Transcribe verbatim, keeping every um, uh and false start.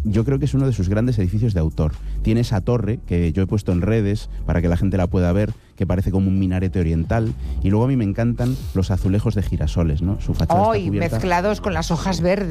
yo creo que es uno de sus grandes edificios de autor. Tiene esa torre que yo he puesto en redes para que la gente la pueda ver, que parece como un minarete oriental, y luego a mí me encantan los azulejos de girasoles, ¿no? Su fachada Hoy está cubierta... mezclados con las hojas verdes.